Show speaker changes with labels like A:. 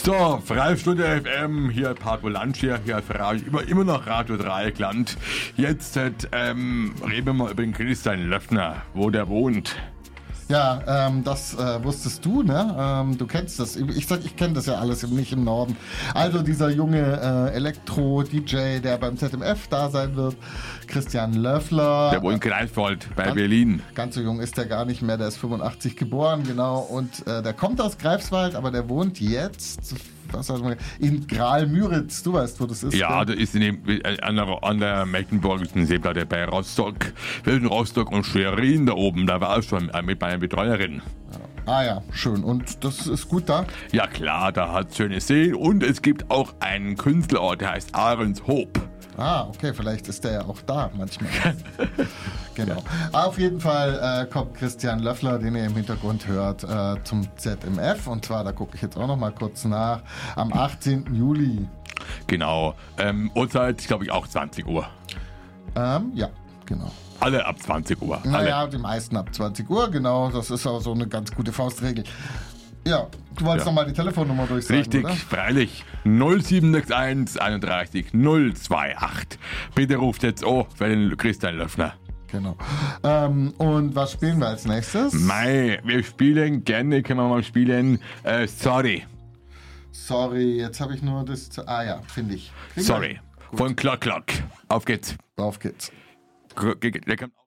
A: So, Freistunde FM, hier Paco Lunch, hier ist Radio, immer noch Radio Dreieckland. Jetzt reden wir mal über den Christian Löffner, wo der wohnt.
B: Ja, das wusstest du, ne? Du kennst das. Ich kenne das ja alles nicht im Norden. Also dieser junge Elektro-DJ, der beim ZMF da sein wird, Christian Löffler.
A: Der wohnt in Greifswald bei Berlin.
B: Ganz so jung ist der gar nicht mehr, der ist 85 geboren, genau. Und der kommt aus Greifswald, aber der wohnt jetzt... in Graal-Müritz, du weißt, wo das ist.
A: Ja, das ist an der Mecklenburgischen Seeplatte bei Rostock. Zwischen Rostock und Schwerin da oben, da war ich schon mit meiner Betreuerin.
B: Ah ja, schön. Und das ist gut da?
A: Ja klar, da hat es schöne Seen und es gibt auch einen Künstlerort, der heißt Ahrenshoop.
B: Ah, okay, vielleicht ist der ja auch da manchmal. Genau. Auf jeden Fall kommt Christian Löffler, den ihr im Hintergrund hört, zum ZMF. Und zwar, da gucke ich jetzt auch noch mal kurz nach, am 18. Juli.
A: Genau. Uhrzeit, glaube ich, auch 20 Uhr.
B: Ja, genau.
A: Alle ab 20 Uhr.
B: Naja, die meisten ab 20 Uhr, genau. Das ist auch so eine ganz gute Faustregel. Ja, du wolltest noch mal die Telefonnummer durchsagen,
A: richtig,
B: oder?
A: freilich. 0761 31 028. Bitte ruft jetzt für den Christian Löffner.
B: Genau. Und was spielen wir als nächstes?
A: Wir spielen gerne, können wir mal spielen, Sorry.
B: Sorry, jetzt habe ich nur das... Ah ja, finde ich.
A: Sorry. Von Clock. Auf geht's.
B: Auf geht's.
A: Der kommt